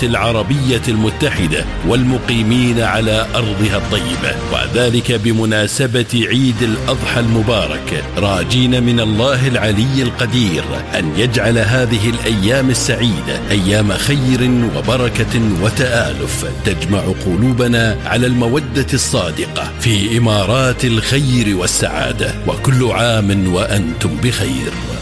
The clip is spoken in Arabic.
العربية المتحدة والمقيمين على أرضها الطيبة، وذلك بمناسبة عيد الأضحى المبارك، راجين من الله العلي القدير أن يجعل هذه الأيام السعيدة أيام خير وبركة وتآلف تجمع قلوبنا على المودة الصادقة في إمارات الخير والسعادة. وكل عام وأنتم بخير.